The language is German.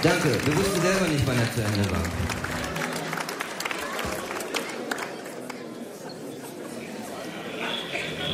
Danke. Wir wussten selber nicht, wann er zu Ende war.